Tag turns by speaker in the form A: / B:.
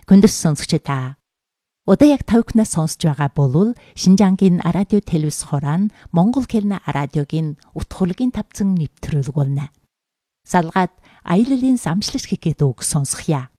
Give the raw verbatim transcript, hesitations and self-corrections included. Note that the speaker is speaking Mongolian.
A: Хүндэс сонсогч та. Одоо яг тавхнаас сонсож байгаа бол Шинжангийн радио телевиз хорaan Монгол хэлний радиогийн утгуулагийн тавцан нэвтрүүлэг болно. Салгаад аяллалын самшлаш хийгээд үг сонсгоё.